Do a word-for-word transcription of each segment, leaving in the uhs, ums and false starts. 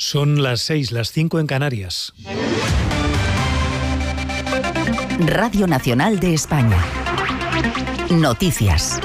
Son las seis, las cinco en Canarias. Radio Nacional de España. Noticias.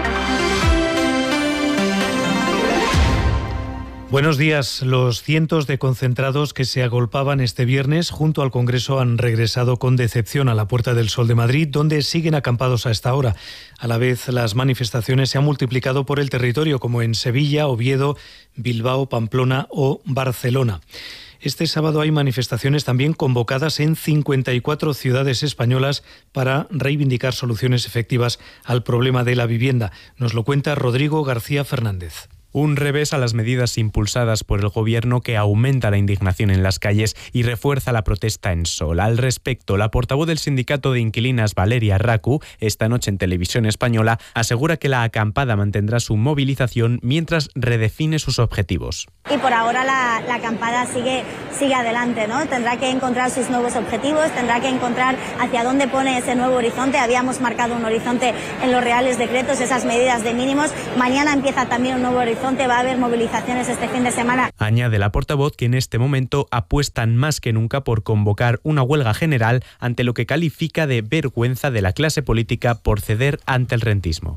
Buenos días. Los cientos de concentrados que se agolpaban este viernes junto al Congreso han regresado con decepción a la Puerta del Sol de Madrid, donde siguen acampados a esta hora. A la vez, las manifestaciones se han multiplicado por el territorio, como en Sevilla, Oviedo, Bilbao, Pamplona o Barcelona. Este sábado hay manifestaciones también convocadas en cincuenta y cuatro ciudades españolas para reivindicar soluciones efectivas al problema de la vivienda. Nos lo cuenta Rodrigo García Fernández. Un revés a las medidas impulsadas por el Gobierno que aumenta la indignación en las calles y refuerza la protesta en Sol. Al respecto, la portavoz del sindicato de inquilinas, Valeria Racu, esta noche en Televisión Española, asegura que la acampada mantendrá su movilización mientras redefine sus objetivos. Y por ahora la, la acampada sigue, sigue adelante, ¿no? Tendrá que encontrar sus nuevos objetivos, tendrá que encontrar hacia dónde pone ese nuevo horizonte. Habíamos marcado un horizonte en los reales decretos, esas medidas de mínimos. Mañana empieza también un nuevo horizonte. Va a haber movilizaciones este fin de semana. Añade la portavoz que en este momento apuestan más que nunca por convocar una huelga general ante lo que califica de vergüenza de la clase política por ceder ante el rentismo.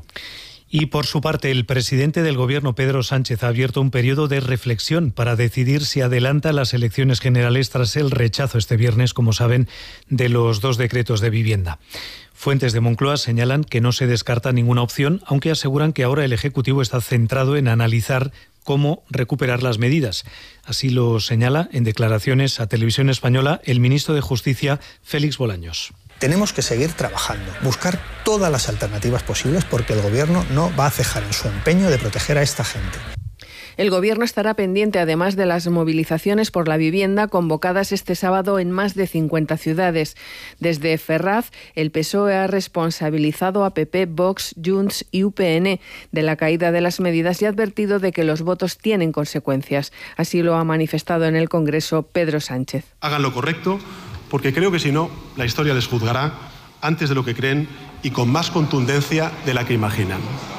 Y por su parte, el presidente del Gobierno, Pedro Sánchez, ha abierto un periodo de reflexión para decidir si adelanta las elecciones generales tras el rechazo este viernes, como saben, de los dos decretos de vivienda. Fuentes de Moncloa señalan que no se descarta ninguna opción, aunque aseguran que ahora el Ejecutivo está centrado en analizar cómo recuperar las medidas. Así lo señala en declaraciones a Televisión Española el ministro de Justicia, Félix Bolaños. Tenemos que seguir trabajando, buscar todas las alternativas posibles porque el Gobierno no va a cejar en su empeño de proteger a esta gente. El Gobierno estará pendiente, además de las movilizaciones por la vivienda convocadas este sábado en más de cincuenta ciudades. Desde Ferraz, el P S O E ha responsabilizado a P P, Vox, Junts y U P N de la caída de las medidas y ha advertido de que los votos tienen consecuencias. Así lo ha manifestado en el Congreso Pedro Sánchez. Hagan lo correcto, porque creo que si no, la historia les juzgará antes de lo que creen y con más contundencia de la que imaginan.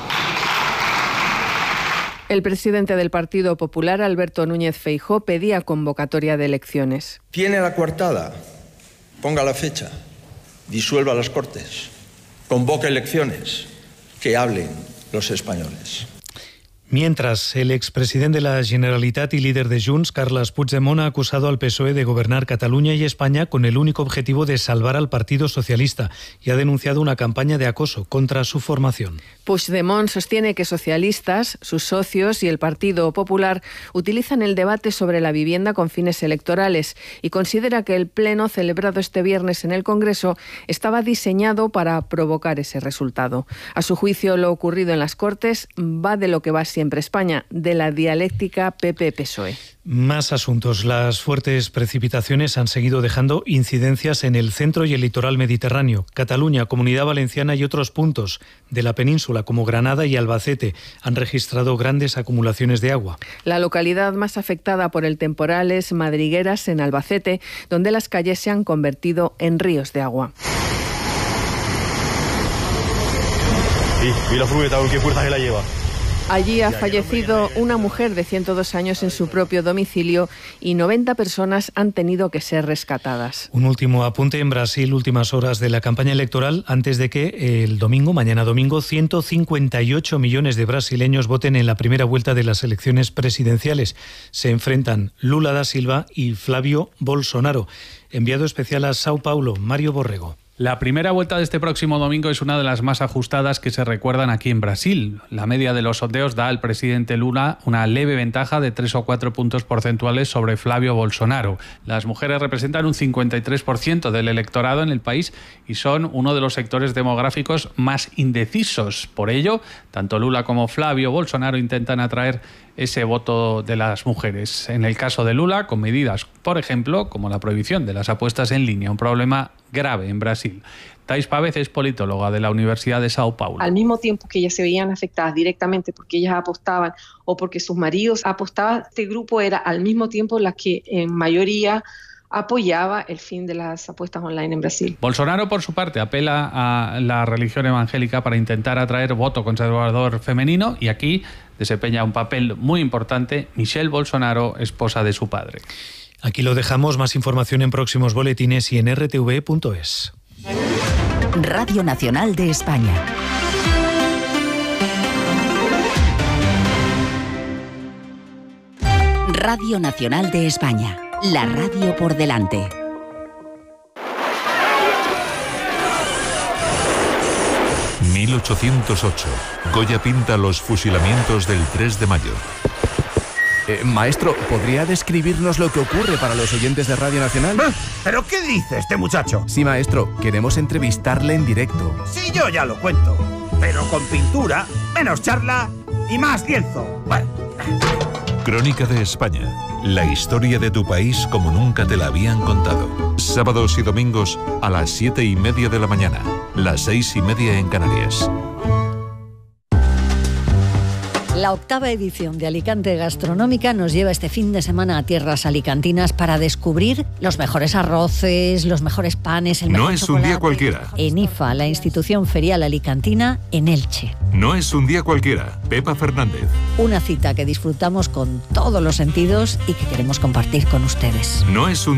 El presidente del Partido Popular, Alberto Núñez Feijóo, pedía convocatoria de elecciones. Tiene la coartada, ponga la fecha, disuelva las Cortes, convoque elecciones, que hablen los españoles. Mientras, el expresidente de la Generalitat y líder de Junts, Carles Puigdemont, ha acusado al P S O E de gobernar Cataluña y España con el único objetivo de salvar al Partido Socialista y ha denunciado una campaña de acoso contra su formación. Puigdemont sostiene que socialistas, sus socios y el Partido Popular utilizan el debate sobre la vivienda con fines electorales y considera que el pleno celebrado este viernes en el Congreso estaba diseñado para provocar ese resultado. A su juicio, lo ocurrido en las Cortes va de lo que va siempre España, de la dialéctica P P-P S O E. Más asuntos. Las fuertes precipitaciones han seguido dejando incidencias en el centro y el litoral mediterráneo. Cataluña, Comunidad Valenciana y otros puntos de la península, como Granada y Albacete, han registrado grandes acumulaciones de agua. La localidad más afectada por el temporal es Madrigueras, en Albacete, donde las calles se han convertido en ríos de agua. ¿Y la furgoneta con qué fuerza se la lleva? Allí ha fallecido una mujer de ciento dos años en su propio domicilio y noventa personas han tenido que ser rescatadas. Un último apunte. En Brasil, últimas horas de la campaña electoral antes de que el domingo, mañana domingo, ciento cincuenta y ocho millones de brasileños voten en la primera vuelta de las elecciones presidenciales. Se enfrentan Lula da Silva y Flávio Bolsonaro. Enviado especial a Sao Paulo, Mario Borrego. La primera vuelta de este próximo domingo es una de las más ajustadas que se recuerdan aquí en Brasil. La media de los sondeos da al presidente Lula una leve ventaja de tres o cuatro puntos porcentuales sobre Flávio Bolsonaro. Las mujeres representan un cincuenta y tres por ciento del electorado en el país y son uno de los sectores demográficos más indecisos. Por ello, tanto Lula como Flávio Bolsonaro intentan atraer ese voto de las mujeres. En el caso de Lula, con medidas, por ejemplo, como la prohibición de las apuestas en línea, un problema grave en Brasil. Thais Pávez es politóloga de la Universidad de Sao Paulo. Al mismo tiempo que ellas se veían afectadas directamente porque ellas apostaban o porque sus maridos apostaban, este grupo era al mismo tiempo la que en mayoría apoyaba el fin de las apuestas online en Brasil. Bolsonaro, por su parte, apela a la religión evangélica para intentar atraer voto conservador femenino y aquí desempeña un papel muy importante Michelle Bolsonaro, esposa de su padre. Aquí lo dejamos, más información en próximos boletines y en r t v punto es. Radio Nacional de España. Radio Nacional de España. La radio por delante. mil ochocientos ocho. Goya pinta los fusilamientos del tres de mayo. Eh, maestro, ¿podría describirnos lo que ocurre para los oyentes de Radio Nacional? ¿Pero qué dice este muchacho? Sí, maestro, queremos entrevistarle en directo. Sí, yo ya lo cuento. Pero con pintura, menos charla y más lienzo. Bueno. Crónica de España. La historia de tu país como nunca te la habían contado. Sábados y domingos a las siete y media de la mañana. Las seis y media en Canarias. La octava edición de Alicante Gastronómica nos lleva este fin de semana a tierras alicantinas para descubrir los mejores arroces, los mejores panes, el mejor No es chocolate. un día cualquiera. En I F A, la institución ferial alicantina, en Elche. No es un día cualquiera. Pepa Fernández. Una cita que disfrutamos con todos los sentidos y que queremos compartir con ustedes. No es un